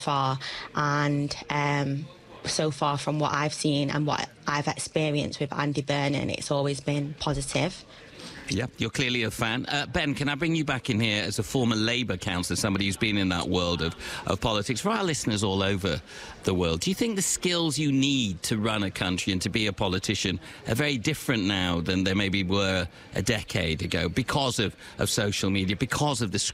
far, and so far from what I've seen and what I've experienced with Andy Burnham, it's always been positive. Yeah, you're clearly a fan. Ben, can I bring you back in here as a former Labour councillor, somebody who's been in that world of politics? For our listeners all over the world, do you think the skills you need to run a country and to be a politician are very different now than they maybe were a decade ago because of social media, because of the